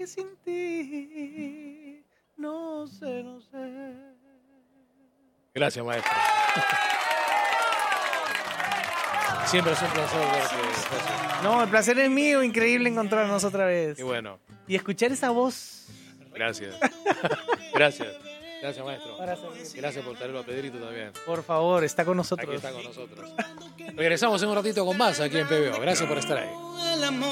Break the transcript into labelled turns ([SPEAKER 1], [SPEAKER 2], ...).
[SPEAKER 1] que sin ti, no sé.
[SPEAKER 2] Gracias, maestro. Siempre es un placer verte, José.
[SPEAKER 1] No, el placer es mío, increíble encontrarnos otra vez.
[SPEAKER 2] Y bueno,
[SPEAKER 1] Y escuchar esa voz.
[SPEAKER 2] gracias. Gracias. Gracias, maestro.
[SPEAKER 1] Para servir.
[SPEAKER 2] Gracias por traerlo a Pedrito también.
[SPEAKER 1] Por favor, está con nosotros.
[SPEAKER 2] Aquí está con nosotros. Regresamos en un ratito con más aquí en PBO. Gracias por estar ahí.